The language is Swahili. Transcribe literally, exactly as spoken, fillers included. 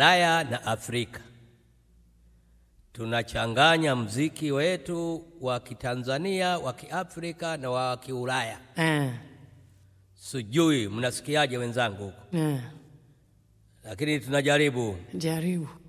Ulaya na Afrika. Tunachanganya mziki wetu wa Kitanzania, wa Kiafrika na wa Kiulaya. Eh. Sijui mnasikiaje wenzangu huko? Eh. Lakini tunajaribu. Jaribu.